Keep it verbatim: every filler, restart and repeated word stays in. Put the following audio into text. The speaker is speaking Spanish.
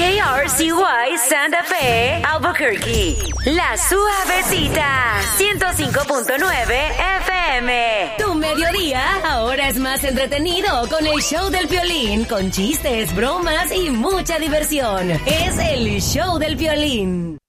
K R C Y Santa Fe, Albuquerque. La Suavecita, ciento cinco punto nueve F M. Tu mediodía ahora es más entretenido con el show del Piolín, con chistes, bromas y mucha diversión. Es el show del Piolín.